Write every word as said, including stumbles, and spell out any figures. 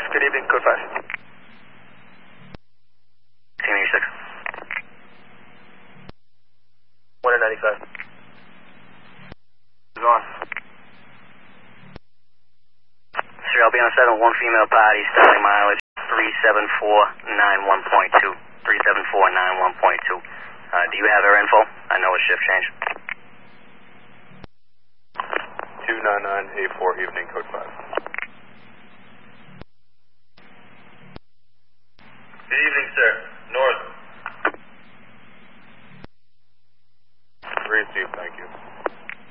Good evening, code five. Team eighty-six. one in ninety-five. Is on. Sir, I'll be on seven, one female party, starting mileage three seven four nine one point two. three seven four nine one point two. Uh, do you have her info? I know it's shift change.